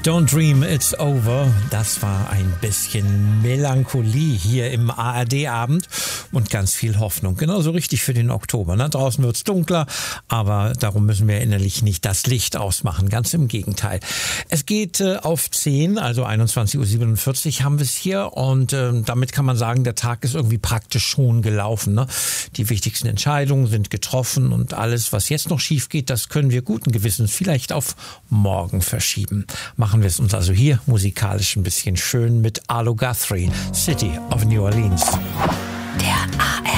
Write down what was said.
Don't Dream It's Over, das war ein bisschen Melancholie hier im ARD-Abend und ganz viel Hoffnung. Genauso richtig für den Oktober. Ne? Draußen wird's dunkler, aber darum müssen wir innerlich nicht das Licht ausmachen. Ganz im Gegenteil. Es geht auf 10, also 21.47 Uhr haben wir es hier und damit kann man sagen, der Tag ist irgendwie praktisch schon gelaufen. Ne? Die wichtigsten Entscheidungen sind getroffen und alles, was jetzt noch schief geht, das können wir guten Gewissens vielleicht auf morgen verschieben. Machen wir es uns also hier musikalisch ein bisschen schön mit Arlo Guthrie, City of New Orleans. Der ARD